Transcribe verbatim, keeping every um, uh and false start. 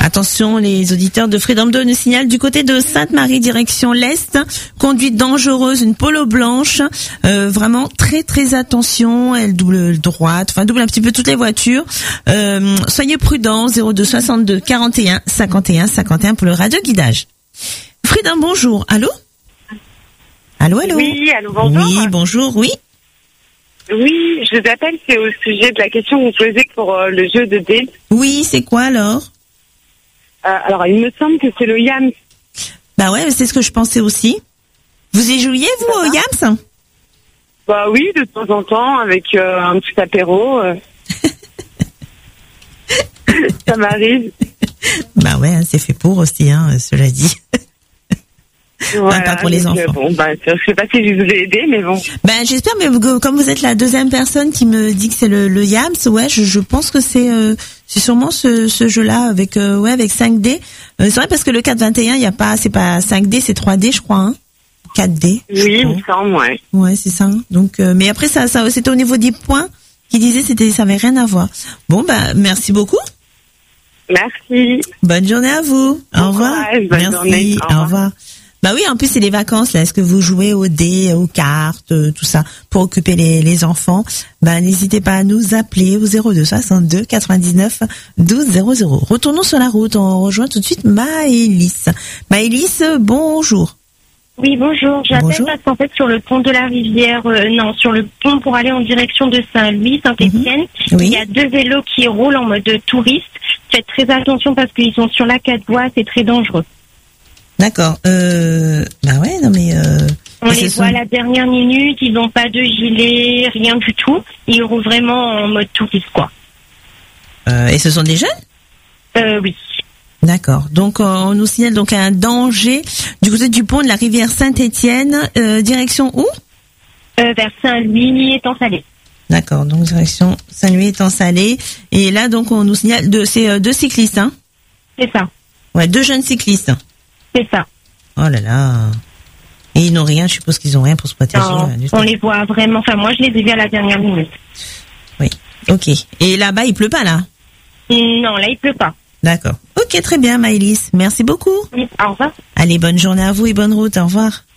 Attention, les auditeurs de Freedom deux nous signalent du côté de Sainte-Marie, direction l'Est, conduite dangereuse, une polo blanche, euh, vraiment très très attention, elle double droite, enfin double un petit peu toutes les voitures. Euh, soyez prudents, zéro deux soixante-deux quarante et un cinquante et un cinquante et un pour le radio guidage. Freedom, bonjour, allô? Allô, allô? Oui, allô, bonjour. Oui, bonjour, oui. Oui, je vous appelle, c'est au sujet de la question que vous posez pour euh, le jeu de dés. Oui, c'est quoi alors? Euh, alors, il me semble que c'est le Yams. Bah ouais, c'est ce que je pensais aussi. Vous y jouiez, vous, au Yams? Bah oui, de temps en temps, avec euh, un petit apéro. Euh. Ça m'arrive. Bah ouais, c'est fait pour aussi, hein, cela dit. Voilà, pas pour les donc, enfants. Euh, bon, bah, je sais pas si je vous ai aidé, mais bon. Ben j'espère, mais vous- comme vous êtes la deuxième personne qui me dit que c'est le, le Yams, ouais, je, je pense que c'est euh, c'est sûrement ce, ce jeu-là avec euh, ouais avec cinq D. Euh, c'est vrai parce que le quatre vingt et un, il y a pas, c'est pas cinq D, c'est trois D, je crois, hein. quatre D. je Oui, il crois. me semble, ouais. Ouais, c'est ça. Donc, euh, mais après ça, ça, c'était au niveau des points qui disait c'était, ça avait rien à voir. Bon, bah merci beaucoup. Merci. Bonne journée à vous. Bon Au revoir. courage, bonne Merci. journée. Au Au revoir. revoir. Bah oui, en plus c'est les vacances là. Est-ce que vous jouez aux dés, aux cartes, euh, tout ça pour occuper les, les enfants? Bah n'hésitez pas à nous appeler au zéro deux soixante-deux quatre-vingt-dix-neuf douze zéro zéro. Retournons sur la route. On rejoint tout de suite Maëlys. Maëlys, bonjour. Oui, bonjour. J'appelle Bonjour. parce qu'en fait, sur le pont de la rivière, euh, non, sur le pont pour aller en direction de Saint-Louis, Saint-Étienne, Mhm. Oui. il y a deux vélos qui roulent en mode touriste. Faites très attention parce qu'ils sont sur la quatre voies, c'est très dangereux. D'accord. Euh, bah ouais, non mais. Euh, On et les ce voit sont- à la dernière minute, ils n'ont pas de gilet, rien du tout. Ils roulent vraiment en mode touriste, quoi. euh, et ce sont des jeunes? Euh, oui. D'accord. Donc euh, on nous signale donc un danger du côté du pont de la rivière Saint-Étienne, euh, direction où? Euh, vers Saint-Louis, Étang-Salé. D'accord. Donc direction Saint-Louis étant salé. Et là donc on nous signale de c'est euh, deux cyclistes, hein? C'est ça. Ouais, deux jeunes cyclistes. C'est ça. Oh là là. Et ils n'ont rien. Je suppose qu'ils n'ont rien pour se protéger. Non, euh, du tout. on les voit vraiment. Enfin, moi, je les ai vus à la dernière minute. Oui. Ok. Et là-bas il pleut pas là? Non, là, il pleut pas. D'accord. Ok, très bien, Maëlys. Merci beaucoup. Oui, au revoir. Allez, bonne journée à vous et bonne route. Au revoir.